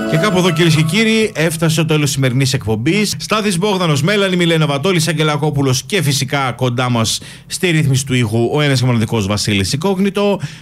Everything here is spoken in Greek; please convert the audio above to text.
Και κάπου εδώ, κυρίες και κύριοι, έφτασε το τέλος της σημερινής εκπομπής. Στάθης Μπόγδανος, Μέλανη Μιλένα Βατόλης, Αγγελακόπουλος και φυσικά κοντά μας στη ρύθμιση του ήχου ο ένας και μοναδικός Βασίλης Ικόγνητο.